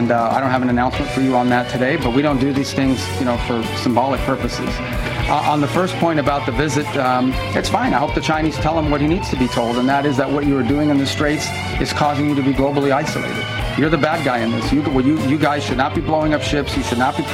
And I don't have an announcement for you on that today, but we don't do these things, for symbolic purposes. On the first point about the visit, it's fine. I hope the Chinese tell him what he needs to be told, and that is that what you are doing in the Straits is causing you to be globally isolated. You're the bad guy in this. You guys should not be blowing up ships. You should not be